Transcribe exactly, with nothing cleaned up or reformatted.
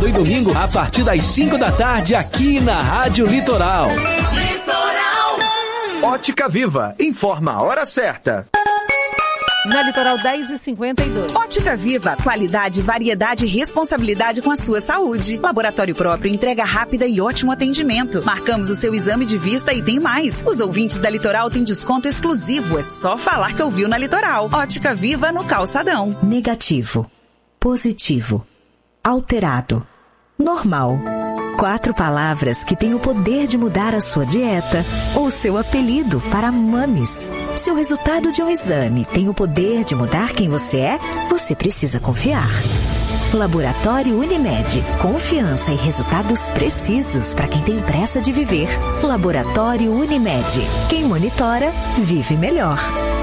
sábado e domingo, a partir das cinco da tarde, aqui na Rádio Litoral. Litoral. Ótica Viva, informa a hora certa. Na Litoral dez e cinquenta e dois. Ótica Viva, qualidade, variedade e responsabilidade com a sua saúde. Laboratório próprio, entrega rápida e ótimo atendimento. Marcamos o seu exame de vista e tem mais. Os ouvintes da Litoral têm desconto exclusivo. É só falar que ouviu na Litoral. Ótica Viva no Calçadão. Negativo, positivo, alterado, normal. Quatro palavras que têm o poder de mudar a sua dieta ou seu apelido para mames. Se o resultado de um exame tem o poder de mudar quem você é, você precisa confiar. Laboratório Unimed. Confiança e resultados precisos para quem tem pressa de viver. Laboratório Unimed. Quem monitora, vive melhor.